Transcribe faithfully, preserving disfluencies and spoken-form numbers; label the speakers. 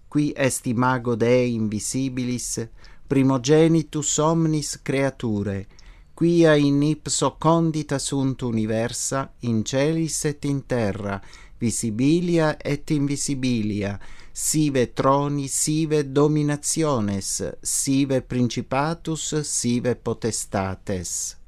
Speaker 1: qui est imago Dei invisibilis, primogenitus omnis creature, quia in ipso condita sunt universa, in celis et in terra, visibilia et invisibilia, sive troni, sive dominationes, sive principatus, sive potestates.